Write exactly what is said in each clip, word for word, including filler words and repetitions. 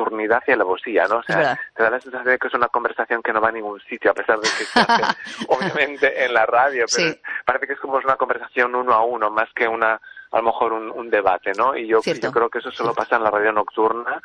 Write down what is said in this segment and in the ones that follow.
nocturnidad y alevosía, ¿no? O sea, te da la sensación de que es una conversación que no va a ningún sitio, a pesar de que se hace, obviamente, en la radio, pero sí. Parece que es como una conversación uno a uno, más que una, a lo mejor un, un debate, ¿no? Y yo, yo creo que eso solo pasa en la radio nocturna,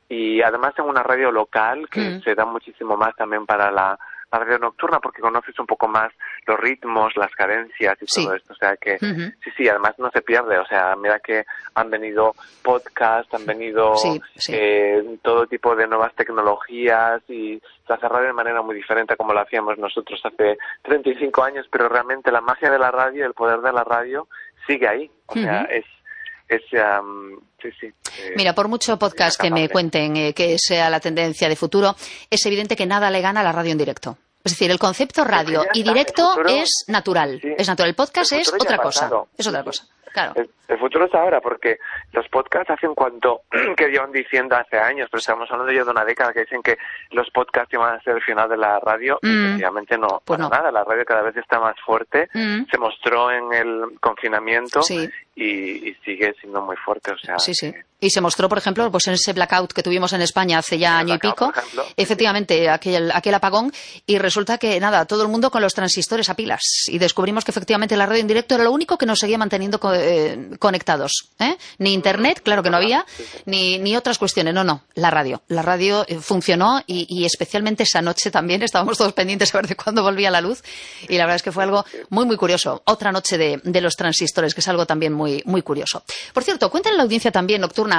y además en una radio local, que mm. se da muchísimo más también para la la radio nocturna, porque conoces un poco más los ritmos, las cadencias y sí. todo esto, o sea que uh-huh. sí, sí, además no se pierde, o sea, mira que han venido podcasts, han venido sí, sí. Eh, todo tipo de nuevas tecnologías y se hace radio de manera muy diferente a como lo hacíamos nosotros hace treinta y cinco años, pero realmente la magia de la radio, el poder de la radio sigue ahí, o uh-huh. sea, es Es, um, sí, sí, eh, Mira, por mucho podcast que me cuenten eh, que sea la tendencia de futuro, es evidente que nada le gana a la radio en directo. Es decir, el concepto radio y directo futuro, es natural. Sí. Es natural. El podcast el es otra cosa. Es otra cosa. Claro. El, el futuro es ahora, porque los podcasts hacen cuanto que llevan diciendo hace años, pero estamos hablando ya de una década que dicen que los podcasts iban a ser el final de la radio, mm. y efectivamente no, pues para no. nada, la radio cada vez está más fuerte, mm. se mostró en el confinamiento sí. y, y sigue siendo muy fuerte, o sea... Sí, sí. Y se mostró, por ejemplo, pues en ese blackout que tuvimos en España hace ya año y pico, efectivamente, aquel, aquel apagón, y resulta que, nada, todo el mundo con los transistores a pilas, y descubrimos que efectivamente la radio en directo era lo único que nos seguía manteniendo co- eh, conectados, ¿eh? Ni internet, claro que no había, ni, ni otras cuestiones, no, no, la radio. La radio eh, funcionó, y, y especialmente esa noche también estábamos todos pendientes a ver de cuándo volvía la luz, y la verdad es que fue algo muy, muy curioso. Otra noche de, de los transistores, que es algo también muy, muy curioso. Por cierto, cuéntale a la audiencia también nocturna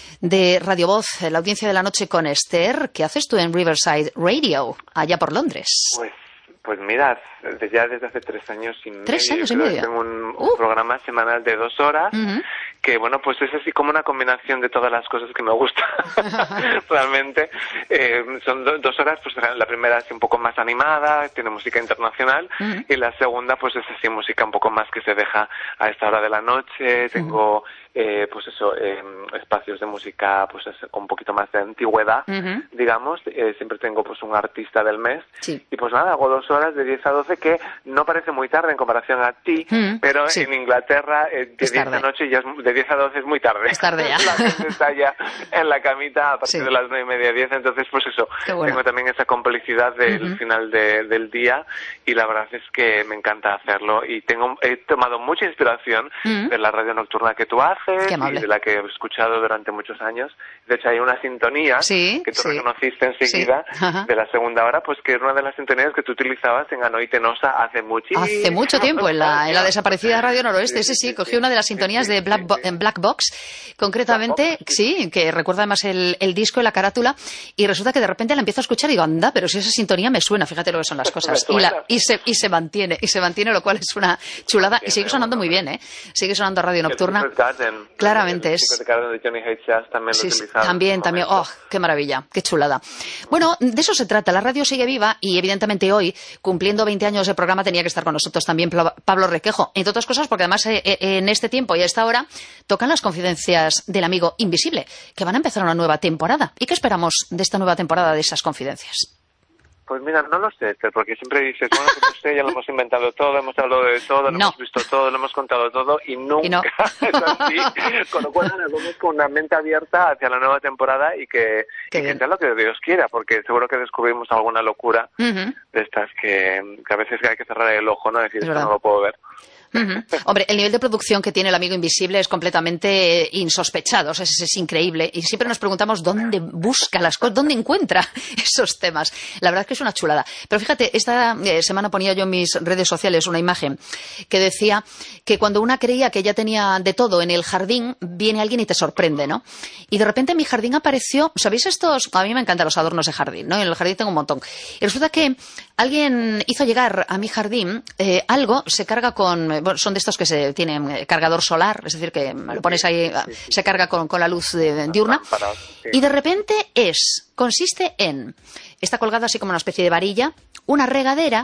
de Radio Voz, la audiencia de la noche con Esther. ¿Qué haces tú en Riverside Radio, allá por Londres? Pues, pues mira, desde, ya desde hace tres años y medio. ¿Tres años y medio? Tengo un, un uh. programa semanal de dos horas, uh-huh. que bueno, pues es así como una combinación de todas las cosas que me gustan. Realmente, eh, son do, dos horas, pues la primera es un poco más animada, tiene música internacional, uh-huh. y la segunda pues es así música un poco más que se deja a esta hora de la noche. Tengo... Uh-huh. Eh, pues eso, eh, espacios de música pues eso, con un poquito más de antigüedad, uh-huh. digamos, eh, siempre tengo pues un artista del mes, sí. y pues nada, hago dos horas de diez a doce, que no parece muy tarde en comparación a ti, uh-huh. pero sí. en Inglaterra eh, de diez de la noche ya es, de diez a doce es muy tarde. Es tarde ya. La gente está ya en la camita a partir sí. de las nueve y media, diez, entonces pues eso, bueno. tengo también esa complicidad del uh-huh. final de, del día, y la verdad es que me encanta hacerlo, y tengo he tomado mucha inspiración uh-huh. de la radio nocturna que tú haces, y de la que he escuchado durante muchos años. De hecho, hay una sintonía sí, que tú sí. reconociste enseguida sí. de la segunda hora, pues que es una de las sintonías que tú utilizabas en Anoite Nosa hace muchísimo Hace mucho tiempo, en la, en la desaparecida Radio Noroeste. Sí, sí, sí, sí cogí sí, una de las sintonías sí, sí, de Black, Bo- sí, sí. en Black Box, concretamente, Black Box, sí. sí, que recuerda además el, el disco y la carátula, y resulta que de repente la empiezo a escuchar y digo, anda, pero si esa sintonía me suena, fíjate lo que son las cosas. y, la, y, se, y se mantiene, y se mantiene, lo cual es una chulada, y sigue sonando muy bien, ¿eh? Sigue sonando Radio Nocturna. Claramente es. De Johnny H. Jazz también sí, lo utilizaba. También, también. Oh, qué maravilla, qué chulada. Bueno, de eso se trata. La radio sigue viva, y evidentemente hoy, cumpliendo veinte años de programa, tenía que estar con nosotros también Pablo Requejo. Entre otras cosas, porque además eh, en este tiempo y a esta hora tocan las confidencias del amigo invisible, que van a empezar una nueva temporada. ¿Y qué esperamos de esta nueva temporada de esas confidencias? Pues mira, no lo sé, porque siempre dices, bueno, pues usted ya lo hemos inventado todo, hemos hablado de todo, lo no. hemos visto todo, lo hemos contado todo, y nunca y no. es así. Con lo cual, nos vamos con una mente abierta hacia la nueva temporada, y que, y que sea lo que Dios quiera, porque seguro que descubrimos alguna locura uh-huh. de estas que, que a veces hay que cerrar el ojo, ¿no? Decir, esto no lo puedo ver. Uh-huh. Hombre, el nivel de producción que tiene el amigo invisible es completamente insospechado, o sea, es, es increíble, y siempre nos preguntamos dónde busca las cosas, dónde encuentra esos temas. La verdad es que es una chulada. Pero fíjate, esta eh, semana ponía yo en mis redes sociales una imagen que decía que cuando una creía que ya tenía de todo en el jardín, viene alguien y te sorprende, ¿no? Y de repente en mi jardín apareció, ¿sabéis estos? A mí me encantan los adornos de jardín, ¿no? En el jardín tengo un montón. Y resulta que alguien hizo llegar a mi jardín eh, algo, se carga con... Bueno, son de estos que se tienen cargador solar, es decir, que lo pones ahí, se carga con, con la luz de, diurna, y de repente es, consiste en, está colgado así como una especie de varilla, una regadera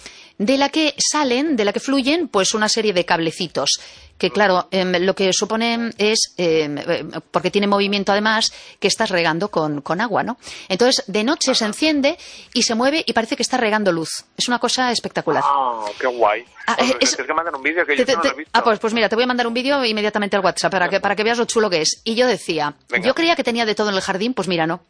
de la que salen, de la que fluyen, pues una serie de cablecitos, que claro, eh, lo que supone es, eh, porque tiene movimiento además, que estás regando con, con agua, ¿no? Entonces, de noche se enciende y se mueve y parece que está regando luz. Es una cosa espectacular. ¡Ah, qué guay! Ah, pues es, tienes que mandar un vídeo que yo te, no te, lo he visto. Ah, pues, pues mira, te voy a mandar un vídeo inmediatamente al WhatsApp para que, para que veas lo chulo que es. Y yo decía, Venga. yo creía que tenía de todo en el jardín, pues mira, no.